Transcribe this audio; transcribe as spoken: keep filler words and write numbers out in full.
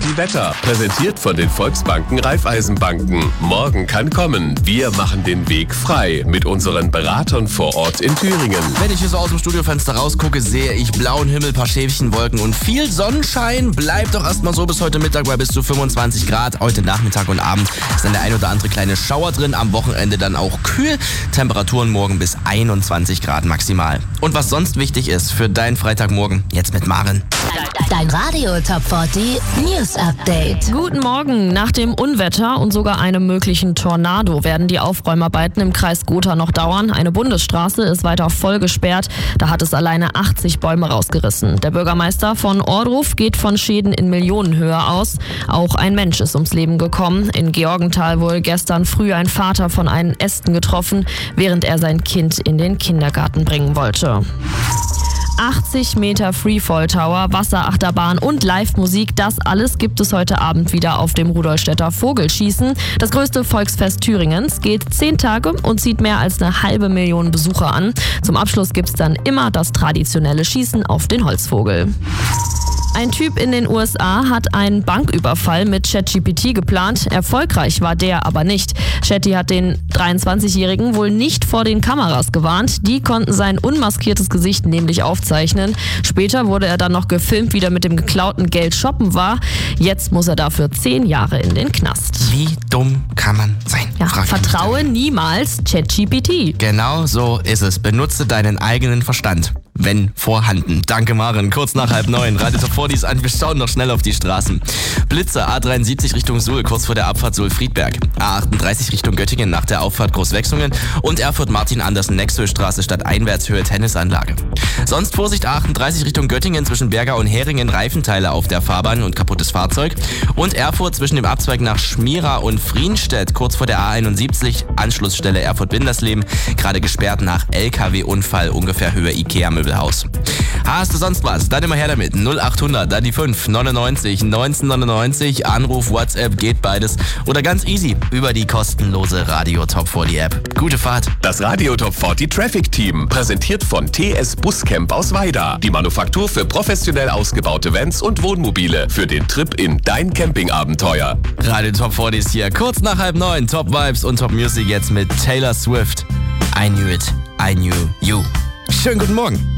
Forty Wetter. Präsentiert von den Volksbanken Raiffeisenbanken. Morgen kann kommen. Wir machen den Weg frei mit unseren Beratern vor Ort in Thüringen. Wenn ich hier so aus dem Studiofenster rausgucke, sehe ich blauen Himmel, paar Schäfchenwolken und viel Sonnenschein. Bleibt doch erstmal so bis heute Mittag bei bis zu fünfundzwanzig Grad. Heute Nachmittag und Abend ist dann der ein oder andere kleine Schauer drin. Am Wochenende dann auch kühl. Temperaturen morgen bis einundzwanzig Grad maximal. Und was sonst wichtig ist für deinen Freitagmorgen, jetzt mit Maren. Dein Radio Top vierzig News Update. Guten Morgen. Nach dem Unwetter und sogar einem möglichen Tornado werden die Aufräumarbeiten im Kreis Gotha noch dauern. Eine Bundesstraße ist weiter voll gesperrt. Da hat es alleine achtzig Bäume rausgerissen. Der Bürgermeister von Ohrdruf geht von Schäden in Millionenhöhe aus. Auch ein Mensch ist ums Leben gekommen. In Georgenthal wurde gestern früh ein Vater von einen Ästen getroffen, während er sein Kind in den Kindergarten bringen wollte. achtzig Meter Freefall Tower, Wasserachterbahn und Live-Musik, das alles gibt es heute Abend wieder auf dem Rudolstädter Vogelschießen. Das größte Volksfest Thüringens geht zehn Tage und zieht mehr als eine halbe Million Besucher an. Zum Abschluss gibt's dann immer das traditionelle Schießen auf den Holzvogel. Ein Typ in den U S A hat einen Banküberfall mit ChatGPT geplant. Erfolgreich war der aber nicht. Chatty hat den dreiundzwanzigjährigen wohl nicht vor den Kameras gewarnt. Die konnten sein unmaskiertes Gesicht nämlich aufzeichnen. Später wurde er dann noch gefilmt, wie er mit dem geklauten Geld shoppen war. Jetzt muss er dafür zehn Jahre in den Knast. Wie dumm kann man sein? Ja, vertraue niemals ChatGPT. Genau so ist es. Benutze deinen eigenen Verstand. Wenn vorhanden. Danke, Maren. Kurz nach halb neun. Radio Top vierzig ist an. Wir schauen noch schnell auf die Straßen. Blitzer A dreiundsiebzig Richtung Suhl, kurz vor der Abfahrt Suhl-Friedberg. A achtunddreißig Richtung Göttingen nach der Auffahrt Großwechslungen. Und Erfurt-Martin-Andersen-Nexhöhe-Straße statt Einwärtshöhe Tennisanlage. Sonst Vorsicht A achtunddreißig Richtung Göttingen zwischen Berger und Heringen, Reifenteile auf der Fahrbahn und kaputtes Fahrzeug. Und Erfurt zwischen dem Abzweig nach Schmira und Frienstedt, kurz vor der A einundsiebzig, Anschlussstelle Erfurt-Windersleben, gerade gesperrt nach L K W-Unfall, ungefähr Höhe Ikea-Möbelhaus. Hast du sonst was? Dann immer her damit. null achthundert, dann die fünf, neunundneunzig, neunzehnhundertneunundneunzig, Anruf, WhatsApp, geht beides. Oder ganz easy, über die kostenlose Radio Top vierzig App. Gute Fahrt. Das Radio Top vierzig Traffic Team, präsentiert von T S Buscamp aus Weida. Die Manufaktur für professionell ausgebaute Vans und Wohnmobile für den Trip in dein Campingabenteuer. Radio Top vierzig ist hier. Kurz nach halb neun. Top Vibes und Top Music jetzt mit Taylor Swift. I knew it. I knew you. Schönen guten Morgen.